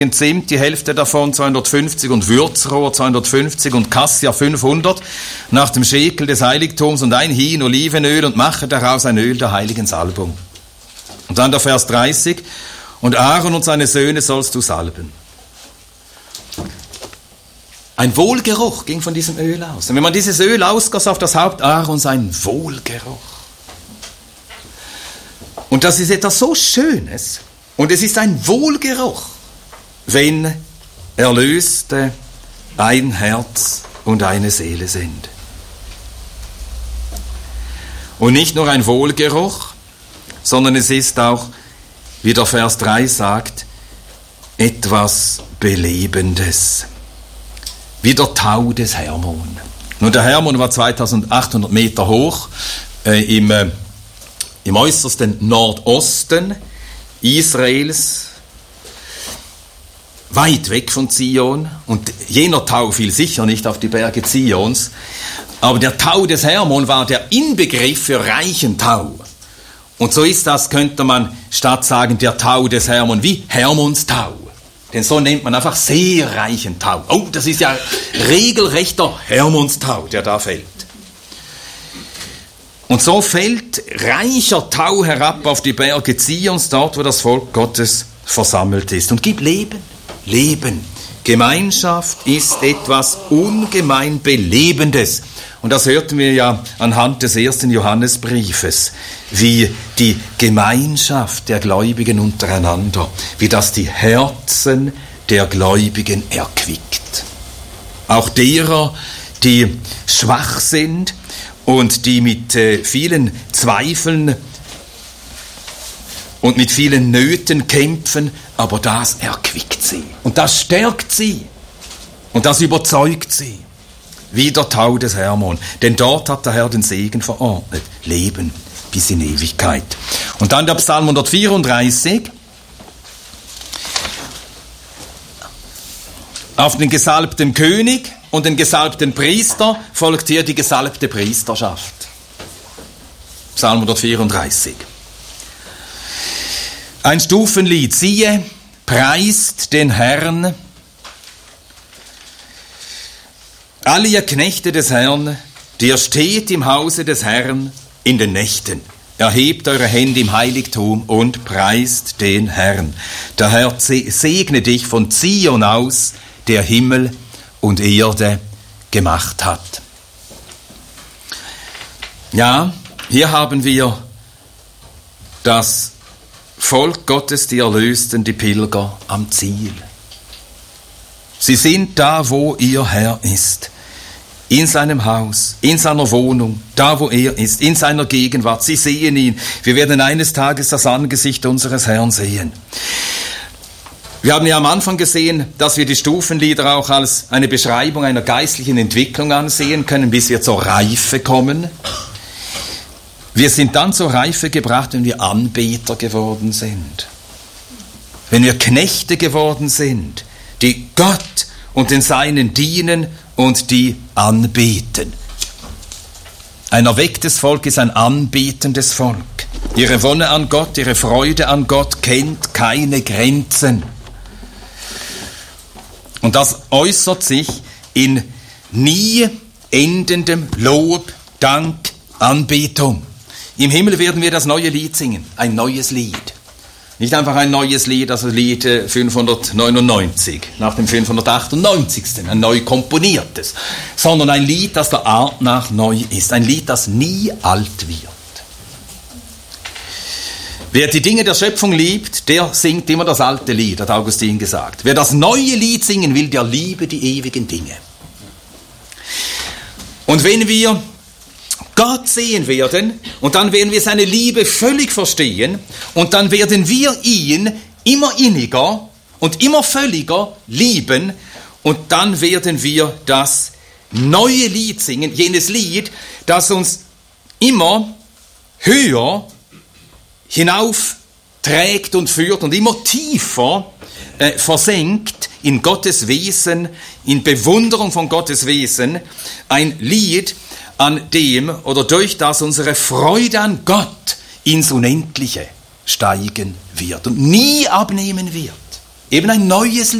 Zimt, die Hälfte davon 250 und Würzrohr 250 und Kassia 500 nach dem Schekel des Heiligtums und ein Hin Olivenöl und mache daraus ein Öl der heiligen Salbung. Und dann der Vers 30, und Aaron und seine Söhne sollst du salben. Ein Wohlgeruch ging von diesem Öl aus. Und wenn man dieses Öl ausgoss auf das Haupt Aarons, ein Wohlgeruch. Und das ist etwas so Schönes. Und es ist ein Wohlgeruch, wenn Erlöste ein Herz und eine Seele sind. Und nicht nur ein Wohlgeruch, sondern es ist auch, wie der Vers 3 sagt, etwas Belebendes. Wie der Tau des Hermon. Nun, der Hermon war 2800 Meter hoch, im äußersten Nordosten Israels, weit weg von Zion, und jener Tau fiel sicher nicht auf die Berge Zions, aber der Tau des Hermon war der Inbegriff für reichen Tau. Und so ist das, könnte man statt sagen, der Tau des Hermon, wie Hermons Tau. Denn so nennt man einfach sehr reichen Tau. Oh, das ist ja regelrechter Hermonstau, der da fällt. Und so fällt reicher Tau herab auf die Berge Zions, dort, wo das Volk Gottes versammelt ist. Und gibt Leben. Leben. Gemeinschaft ist etwas ungemein Belebendes. Und das hörten wir ja anhand des 1. Johannesbriefes, wie die Gemeinschaft der Gläubigen untereinander, wie das die Herzen der Gläubigen erquickt. Auch derer, die schwach sind und die mit vielen Zweifeln und mit vielen Nöten kämpfen, aber das erquickt sie und das stärkt sie und das überzeugt sie. Wie der Tau des Hermon. Denn dort hat der Herr den Segen verordnet. Leben bis in Ewigkeit. Und dann der Psalm 134. Auf den gesalbten König und den gesalbten Priester folgt hier die gesalbte Priesterschaft. Psalm 134. Ein Stufenlied. Siehe, preist den Herrn, alle ihr Knechte des Herrn, die ihr steht im Hause des Herrn in den Nächten. Erhebt eure Hände im Heiligtum und preist den Herrn. Der Herr segne dich von Zion aus, der Himmel und Erde gemacht hat. Ja, hier haben wir das Volk Gottes, die Erlösten, die Pilger am Ziel. Sie sind da, wo ihr Herr ist, in seinem Haus, in seiner Wohnung, da, wo er ist, in seiner Gegenwart. Sie sehen ihn. Wir werden eines Tages das Angesicht unseres Herrn sehen. Wir haben ja am Anfang gesehen, dass wir die Stufenlieder auch als eine Beschreibung einer geistlichen Entwicklung ansehen können, bis wir zur Reife kommen. Wir sind dann zur Reife gebracht, wenn wir Anbeter geworden sind. Wenn wir Knechte geworden sind, die Gott und den Seinen dienen und die anbeten. Ein erwecktes Volk ist ein anbetendes Volk. Ihre Wonne an Gott, ihre Freude an Gott kennt keine Grenzen. Und das äußert sich in nie endendem Lob, Dank, Anbetung. Im Himmel werden wir das neue Lied singen, ein neues Lied. Nicht einfach ein neues Lied, also Lied 599, nach dem 598. Ein neu komponiertes, sondern ein Lied, das der Art nach neu ist. Ein Lied, das nie alt wird. Wer die Dinge der Schöpfung liebt, der singt immer das alte Lied, hat Augustin gesagt. Wer das neue Lied singen will, der liebe die ewigen Dinge. Und wenn wir Gott sehen werden und dann werden wir seine Liebe völlig verstehen und dann werden wir ihn immer inniger und immer völliger lieben und dann werden wir das neue Lied singen, jenes Lied, das uns immer höher hinauf trägt und führt und immer tiefer versenkt in Gottes Wesen, in Bewunderung von Gottes Wesen, ein Lied, an dem oder durch das unsere Freude an Gott ins Unendliche steigen wird und nie abnehmen wird. eben ein neues